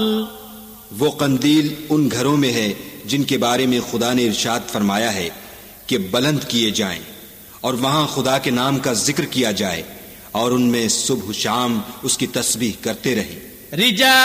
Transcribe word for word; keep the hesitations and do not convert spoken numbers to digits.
वो कंदील उन घरों में है जिनके बारे में खुदा ने इरशाद फरमाया है कि बुलंद किए जाएं और वहां खुदा के नाम का जिक्र किया जाए और उनमें सुबह शाम उसकी तस्बीह करते रहें।